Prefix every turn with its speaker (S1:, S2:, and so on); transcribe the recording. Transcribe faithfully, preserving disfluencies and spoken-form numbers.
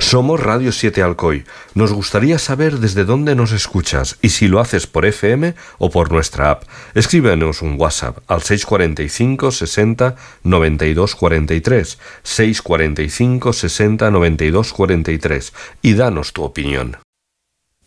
S1: Somos Radio siete Alcoy. Nos gustaría saber desde dónde nos escuchas y si lo haces por F M o por nuestra app. Escríbenos un WhatsApp al seis cuarenta y cinco, sesenta, noventa y dos cuarenta y tres, seis cuarenta y cinco, sesenta, noventa y dos cuarenta y tres y danos tu opinión.